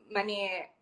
মানে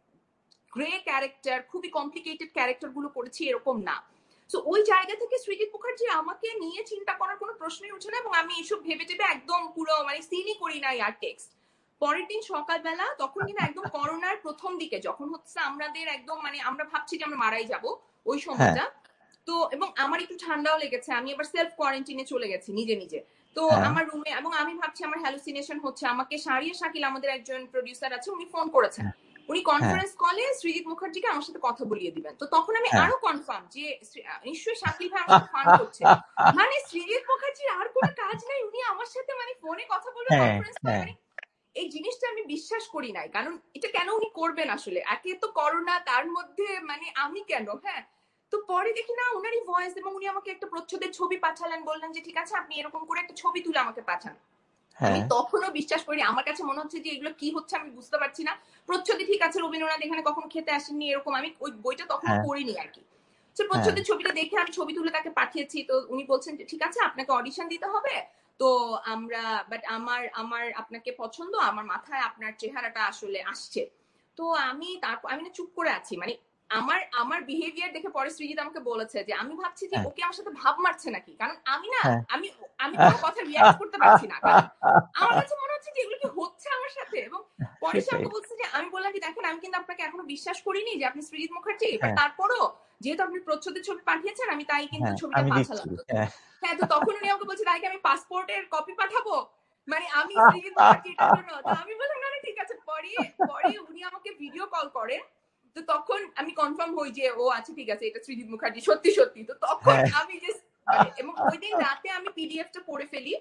grey character, খুবই complicated character গুলো করেছি এরকম না। তো ওই জায়গা থেকে সৃজিত মুখার্জি আমাকে নিয়ে চিন্তা করার কোনো প্রশ্নই উঠে না, এবং আমি এইসব ভেবে টেবে একদম পুরো মানে সিনই করি নাই আর টেক্সট। পরের দিন সকালবেলা, তখন কিন্তু একদম করোনার প্রথম দিকে, যখন হচ্ছে আমাদের একদম মানে আমরা ভাবছি যে আমরা মারাই যাব ওই সময়টা। তো এবং আমার একটু ঠান্ডাও লেগেছে, আমি আবার সেলফ কোয়ারেন্টাইনে চলে গেছি নিজে নিজে। তো আমার রুমে, এবং আমি ভাবছি আমার হ্যালুসিনেশন হচ্ছে। আমাকে শাহরিয়ার শাকিল, আমাদের একজন প্রডিউসার আছে, উনি ফোন করেছেন, উনি কনফারেন্স কলে সৃজিত মুখার্জিকে আমার সাথে কথা বলিয়ে দিবেন। তো তখন আমি আরো কনফার্ম যে নিশ্চয়ই শাকিল ভাই আমার সাথে ফান করছে, মানে সৃজিত মুখার্জির আর কোনো কাজ নাই, উনি আমার সাথে মানে ফোনে কথা বলবে কনফারেন্স কলে। মানে এই জিনিসটা আমি বিশ্বাস করি নাই, কারণ এটা কেন উনি করবেন আসলে, একে তো করোনা, তার মধ্যে মানে আমি কেন। হ্যাঁ, তো পরে দেখি না ওনারই ভয়েস, এবং উনি আমাকে একটা প্রচ্ছদের ছবি পাঠালেন, বললেন যে ঠিক আছে আপনি এরকম করে একটা ছবি তুলে আমাকে পাঠান। আমি তখনও বিশ্বাস করি, আমার কাছে মনে হচ্ছে যে এগুলো কি হচ্ছে আমি বুঝতে পারছি না। প্রচ্ছদে ঠিক আছে, রবীন্দ্রনাথ এখানে কখনো খেতে আসেননি এরকম, আমি ওই বইটা তখনও পড়িনি আর কি। তো প্রচ্ছদের ছবিটা দেখে আমি ছবি তুলে তাকে পাঠিয়েছি। তো উনি বলছেন যে ঠিক আছে আপনাকে অডিশন দিতে হবে, তো আমরা বাট আমার আপনাকে পছন্দ, আমার মাথায় আপনার চেহারাটা আসলে আসছে। তো আমি তারপর আমি না চুপ করে আছি, মানে আমার বিহেভিয়ার দেখে পরে সৃজিত আমাকে বলেছে যে আমি ভাবছি যে ওকে আমার সাথে ভাব মারছে নাকি, কারণ আমি না আমি আমি কোনো কথা রিঅ্যাক্ট করতে পারছি না, কারণ আমার কাছে মনে হচ্ছে যে এগুলো কি হচ্ছে আমার সাথে। এবং পরে সে আমাকে বলছে যে, আমি বললাম যে দেখেন আমি কিন্তু আপনাকে এখনো বিশ্বাস করিনি যে আপনি সৃজিত মুখার্জি, বাট তারপরও যেহেতু আপনি প্রচ্ছদের ছবি পাঠিয়েছেন আমি তাই কিন্তু ছবিটা পাঠালাম। হ্যাঁ, তো তখন উনি আমাকে বলছে তাই আমি পাসপোর্টের কপি পাঠাবো, মানে আমি সৃজিত মুখার্জির জন্য। তো আমি বললাম না ঠিক আছে। পরে উনি আমাকে ভিডিও কল করেন, তো তখন আমি কনফার্ম হই যে ও আচ্ছা ঠিক আছে এটা সৃজিত মুখার্জি সত্যি সত্যি। তো তখন আমি যে এবং ওই দিন রাতে আমি পিডিএফটা পড়ে ফেলি,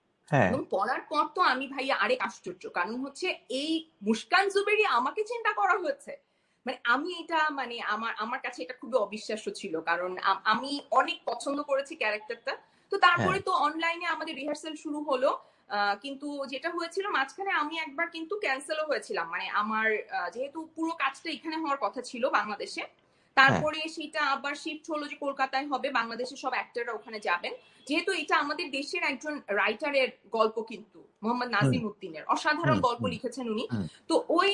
এবং পড়ার পর তো আমি ভাইয়া আরেক আশ্চর্য, কারণ হচ্ছে এই মুস্কান জুবেরি আমাকে চিন্তা করা হয়েছে, মানে আমি এটা মানে আমার কাছে এটা খুবই অবিশ্বাস্য ছিল, কারণ আমি অনেক পছন্দ করেছি ক্যারেক্টারটা। তো তারপরে তো অনলাইনে আমাদের রিহার্সাল শুরু হলো, কিন্তু যেটা হয়েছিল মাঝখানে আমি একবার কিন্তু ক্যান্সেলও হয়েছিলাম, মানে আমার যেহেতু পুরো কাজটা এখানে হওয়ার কথা ছিল বাংলাদেশে, তারপরে সেটা আবার শিফট হলো যে কলকাতায় হবে, বাংলাদেশের সব অ্যাক্টররা ওখানে যাবেন। যেহেতু এটা আমাদের দেশের একজন রাইটারের গল্প, কিন্তু মোহাম্মদ নাজিম উদ্দিনের অসাধারণ গল্প লিখেছেন উনি। তো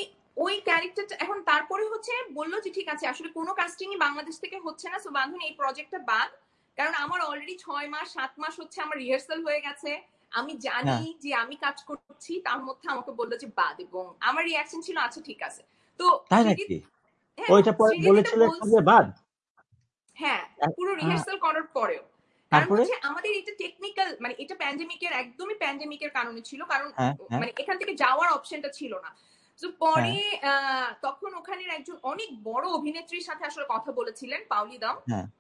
ওই ক্যারেক্টারটা এখন তারপরে হচ্ছে বললো যে ঠিক আছে আসলে কোনো কাস্টিংই বাংলাদেশ থেকে হচ্ছে না, সো বাঁধুন এই প্রজেক্টটা বাদ, কারণ আমার অলরেডি 6 মাস 7 মাস হচ্ছে আমার রিহার্সাল হয়ে গেছে, আমি জানি যে আমি কাজ করছি, তার মধ্যে আমাকে বললো যে বাদ, এবং আমার রিয়াকশন ছিল আচ্ছা ঠিক আছে। তো ওইটা পরে বলেছিল যে বাদ, হ্যাঁ পুরো রিহার্সাল করার পরেও, কারণ হচ্ছে আমাদের এটা টেকনিক্যাল, মানে এটা প্যান্ডেমিকের একদমই প্যান্ডেমিকের কারণে ছিল, কারণ মানে এখান থেকে যাওয়ার অপশনটা ছিল না। তো পরে তখন ওখানের একজন অনেক বড় অভিনেত্রীর সাথে আসলে কথা বলেছিলেন, পাওলি দাম।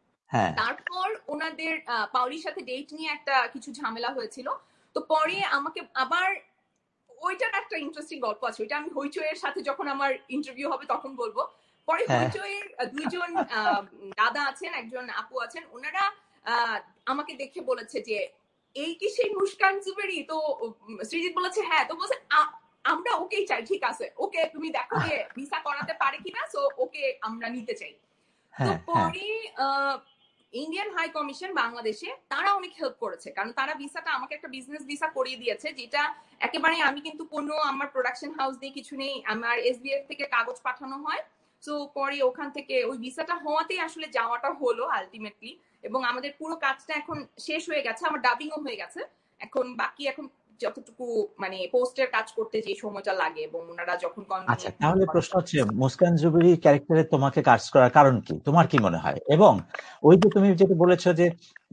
তারপর ওনাদের পাওলির সাথে ডেট নিয়ে একটা কিছু ঝামেলা হয়েছিল। তো পরে আমাকে আবার, ওইটার একটা ইন্টারেস্টিং গল্প আছে, ওইটা আমি হইচইয়ের সাথে যখন আমার ইন্টারভিউ হবে তখন বলবো। পরে হইচইয়ের দুইজন দাদা আছেন, একজন আপু আছেন, ওনারা আমাকে দেখে বলেছে যে এই কি সেই মুস্কান জুবেরি? তো সৃজিত বলেছে হ্যাঁ। তো বলছে আমরা ওকেই চাই, ঠিক আছে ওকে তুমি দেখো যে ভিসা করাতে পারে কিনা, সো ওকে আমরা নিতে চাই। তো পরে ইন্ডিয়ান হাই কমিশন বাংলাদেশে তারা অনেক হেল্প করেছে, কারণ তারা ভিসাটা আমাকে একটা বিজনেস ভিসা করিয়ে দিয়েছে, যেটা একেবারে আমি কিন্তু কোনো আমার প্রোডাকশন হাউস দিয়ে কিছু নেই, আমার এসবিএফ থেকে কাগজ পাঠানো হয়। তো পরে ওখান থেকে ওই ভিসাটা হওয়াতেই আসলে যাওয়াটা হলো আলটিমেটলি, এবং আমাদের পুরো কাজটা এখন শেষ হয়ে গেছে, আমার ডাবিংও হয়ে গেছে, এখন বাকি এখন যতটুকু মানে পোস্টের কাজ করতে যে সময়টা লাগে, এবং ওনারা যখন আচ্ছা তাহলে প্রশ্ন হচ্ছে মুস্কান জুবেরি ক্যারেক্টারে তোমাকে কাস্ট করার কারণ কি, তোমার কি মনে হয়? এবং ওই যে তুমি যেটা বলেছো যে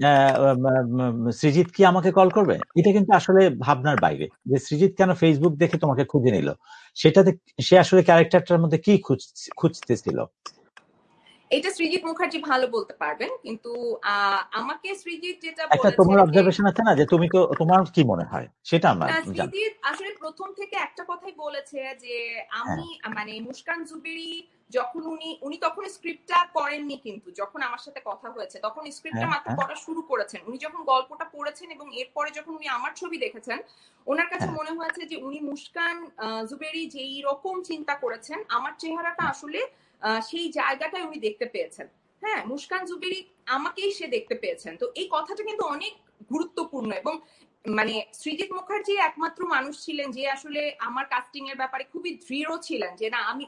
সৃজিত কি আমাকে কল করবে, এটা কিন্তু আসলে ভাবনার বাইরে, যে সৃজিত কেন ফেসবুক দেখে তোমাকে খুঁজে নিল, সেটাতে সে আসলে ক্যারেক্টারটার মধ্যে কি খুঁজতেছিল? এটা সৃজিত মুখার্জি ভালো বলতে পারবেন, কিন্তু আমাকে সৃজিত যেটা একটা তোমার অবজারভেশন আছে না, যে তুমি তো তোমার কি মনে হয় সেটা আমরা সৃজিত আসলে প্রথম থেকে একটা কথাই বলেছে যে আমি মানে মুস্কান জুবেরি যখন উনি তখন স্ক্রিপ্টটা করেননি, কিন্তু যখন আমার সাথে কথা হয়েছে তখন স্ক্রিপ্টটা মাত্র পড়া শুরু করেছেন, উনি যখন গল্পটা পড়েছেন এবং এরপরে যখন উনি আমার ছবি দেখেছেন, ওনার কাছে মনে হয়েছে যে উনি মুস্কান জুবেরি যেই রকম চিন্তা করেছেন আমার চেহারাটা আসলে সেই জায়গাটায় উনি দেখতে পেয়েছেন। হ্যাঁ, মুস্কান জুবেরি আমাকেই সে দেখতে পেয়েছেন। তো এই কথাটা কিন্তু অনেক গুরুত্বপূর্ণ, এবং মানে সৃজিত মুখার্জি একমাত্র মানুষ ছিলেন যে আসলে আমার কাস্টিং এর ব্যাপারে খুবই দৃঢ় ছিলেন যে না আমি